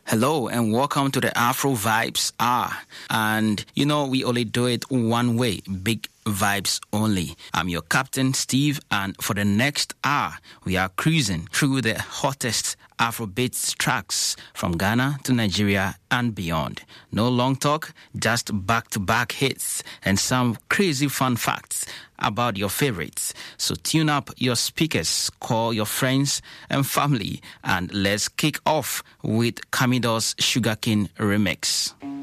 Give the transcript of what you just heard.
Hello and welcome to the Afro Vibes Hour. And we only do it one way, big vibes only. I'm your captain, Steve, and for the next hour, we are cruising through the hottest Afrobeats tracks from Ghana to Nigeria and beyond. No long talk, just back-to-back hits and some crazy fun facts about your favorites. So tune up your speakers, call your friends and family, and let's kick off with Camido's Sugarcane remix.